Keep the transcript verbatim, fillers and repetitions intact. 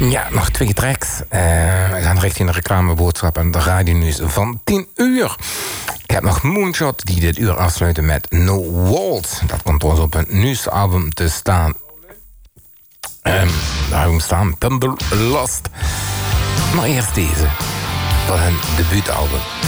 Ja, nog twee tracks. Uh, we gaan richting de reclameboodschap en de radionieuws van tien uur. Ik heb nog Moonshot die dit uur afsluiten met No Walls. Dat komt ons op een nieuwsalbum te staan. Um, daar hebben we staan Thunder Lost. Maar eerst deze van hun debuutalbum.